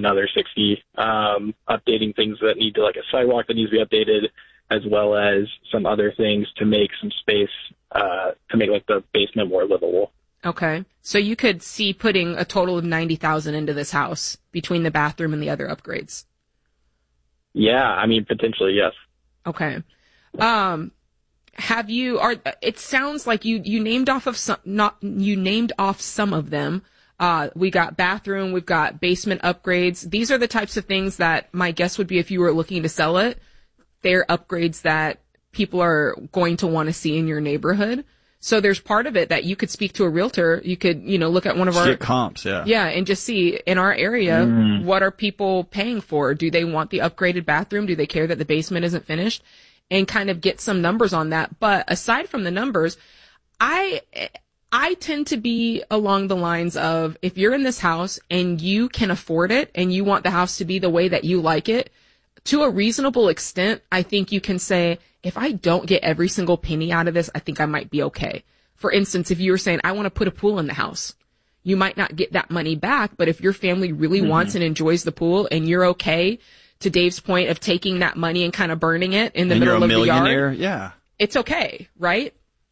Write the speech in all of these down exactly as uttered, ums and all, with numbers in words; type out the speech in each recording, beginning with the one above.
another sixty, um, updating things that need to, like a sidewalk that needs to be updated, as well as some other things to make some space, uh, to make like the basement more livable. Okay. So you could see putting a total of ninety thousand into this house between the bathroom and the other upgrades. Yeah. I mean, potentially, yes. Okay. Um, have you, are, it sounds like you, you named off of some, not, you named off some of them. Uh, we got bathroom, we've got basement upgrades. These are the types of things that my guess would be if you were looking to sell it, they're upgrades that people are going to want to see in your neighborhood. So there's part of it that you could speak to a realtor. You could, you know, look at one of our get comps, yeah. Yeah, and just see in our area, mm. what are people paying for? Do they want the upgraded bathroom? Do they care that the basement isn't finished? And kind of get some numbers on that. But aside from the numbers, I I tend to be along the lines of, if you're in this house and you can afford it and you want the house to be the way that you like it, to a reasonable extent, I think you can say, if I don't get every single penny out of this, I think I might be okay. For instance, if you were saying, I want to put a pool in the house, you might not get that money back, but if your family really mm-hmm. wants and enjoys the pool and you're okay, to Dave's point of taking that money and kind of burning it in the and middle you're a of the millionaire, yard, yeah, it's okay, right?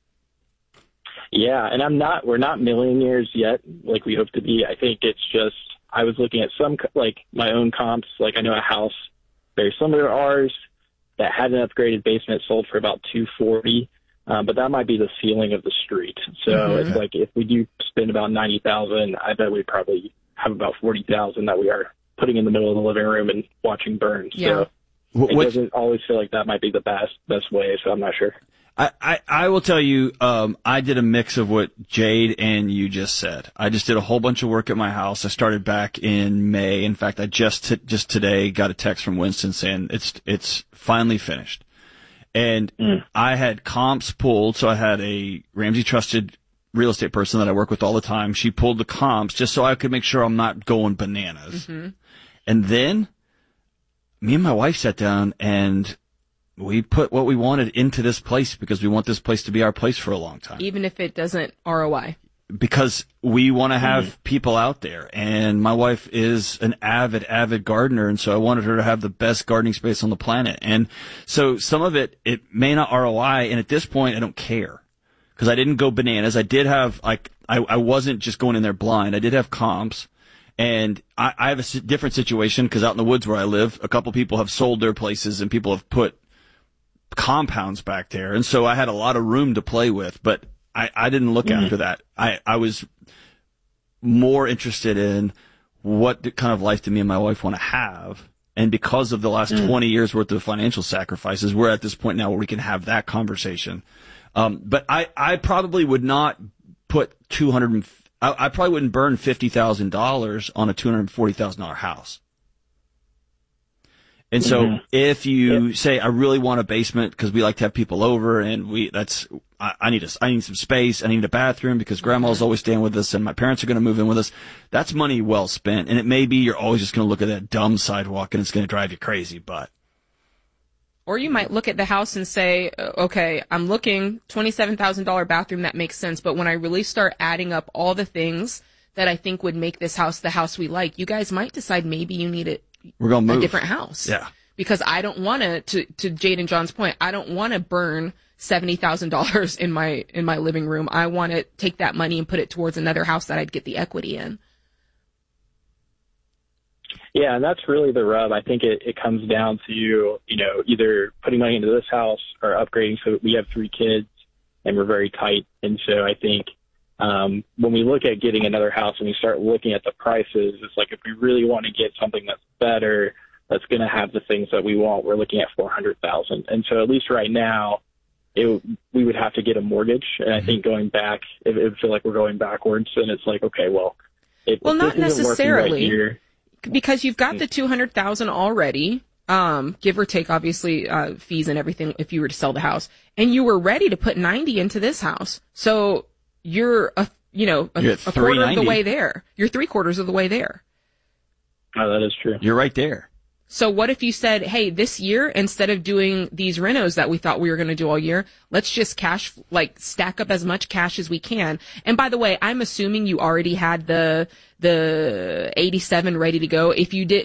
Yeah, and I'm not, we're not millionaires yet, like we hope to be. I think it's just, I was looking at some, like my own comps, like I know a house very similar to ours that had an upgraded basement sold for about two forty, um, but that might be the ceiling of the street. So mm-hmm. it's like, if we do spend about ninety thousand, I bet we probably have about forty thousand that we are putting in the middle of the living room and watching burn. Yeah. So What, it doesn't always feel like that might be the best, best way. So I'm not sure. I, I, I will tell you, um, I did a mix of what Jade and you just said. I just did a whole bunch of work at my house. I started back in May. In fact, I just, t- just today got a text from Winston saying it's, it's finally finished. And mm. I had comps pulled. So I had a Ramsey trusted real estate person that I work with all the time. She pulled the comps just so I could make sure I'm not going bananas. Mm-hmm. And then me and my wife sat down and we put what we wanted into this place because we want this place to be our place for a long time. Even if it doesn't R O I. Because we want to have mm-hmm. people out there. And my wife is an avid, avid gardener. And so I wanted her to have the best gardening space on the planet. And so some of it, it may not R O I. And at this point, I don't care because I didn't go bananas. I did have, like, I, I wasn't just going in there blind. I did have comps. And I, I have a different situation because out in the woods where I live, a couple people have sold their places and people have put compounds back there. And so I had a lot of room to play with, but I, I didn't look mm-hmm. after that. I, I was more interested in what kind of life do me and my wife want to have. And because of the last mm. twenty years worth of financial sacrifices, we're at this point now where we can have that conversation. Um, but I, I probably would not put two hundred, I, I probably wouldn't burn fifty thousand dollars on a two hundred forty thousand dollars house. And so mm-hmm. if you yeah. say, I really want a basement because we like to have people over and we, that's, I, I need a, I need some space. I need a bathroom because grandma's always staying with us and my parents are going to move in with us. That's money well spent. And it may be you're always just going to look at that dumb sidewalk and it's going to drive you crazy, but. Or you might look at the house and say, okay, I'm looking twenty-seven thousand dollars bathroom. That makes sense. But when I really start adding up all the things that I think would make this house the house we like, you guys might decide maybe you need it. We're gonna move. A different house. Yeah. Because I don't want to, to, to Jade and John's point, I don't want to burn seventy thousand dollars in my, in my living room. I want to take that money and put it towards another house that I'd get the equity in. Yeah, and that's really the rub. I think it, it comes down to, you know, either putting money into this house or upgrading. So we have three kids and we're very tight. And so I think, Um, when we look at getting another house and we start looking at the prices, it's like if we really want to get something that's better, that's going to have the things that we want, we're looking at four hundred thousand dollars. And so at least right now, it, we would have to get a mortgage. And I think going back, it, it would feel like we're going backwards. And it's like, okay, well, it, well, not necessarily, right here, because you've got the two hundred thousand dollars already. Um, give or take, obviously, uh, fees and everything if you were to sell the house, and you were ready to put ninety into this house. So you're a, you know, a, a quarter of the way there. You're three quarters of the way there. Oh, that is true. You're right there. So what if you said, hey, this year, instead of doing these renos that we thought we were going to do all year, let's just cash, like stack up as much cash as we can. And by the way, I'm assuming you already had the, the eighty-seven ready to go. If you did,